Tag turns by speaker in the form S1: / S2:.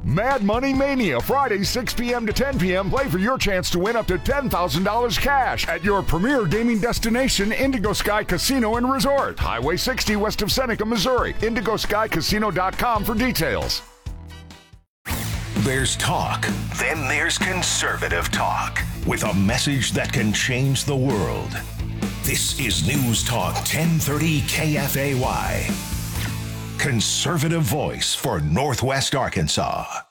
S1: Mad Money Mania, Friday, 6 p.m. to 10 p.m. Play for your chance to win up to $10,000 cash at your premier gaming destination, Indigo Sky Casino and Resort. Highway 60 west of Seneca, Missouri. IndigoSkyCasino.com for details.
S2: There's talk, then there's conservative talk, with a message that can change the world. This is News Talk 1030 KFAY. Conservative voice for Northwest Arkansas.